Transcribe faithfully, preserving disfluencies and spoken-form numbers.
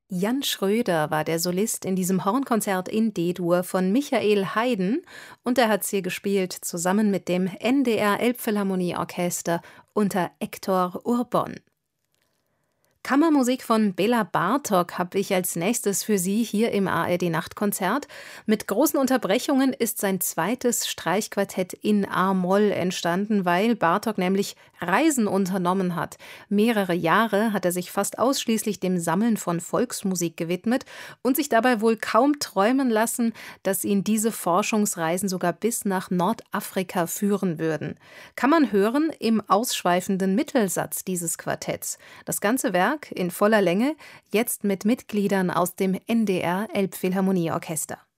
Jan Schröder war der Solist in diesem Hornkonzert in D-Dur von Michael Haydn und er hat es hier gespielt zusammen mit dem N D R Elbphilharmonieorchester unter Hector Urbon. Kammermusik von Bela Bartok habe ich als nächstes für Sie hier im A R D-Nachtkonzert. Mit großen Unterbrechungen ist sein zweites Streichquartett in A-Moll entstanden, weil Bartok nämlich Reisen unternommen hat. Mehrere Jahre hat er sich fast ausschließlich dem Sammeln von Volksmusik gewidmet und sich dabei wohl kaum träumen lassen, dass ihn diese Forschungsreisen sogar bis nach Nordafrika führen würden. Kann man hören im ausschweifenden Mittelsatz dieses Quartetts. Das ganze Werk in voller Länge, jetzt mit Mitgliedern aus dem N D R Elbphilharmonieorchester.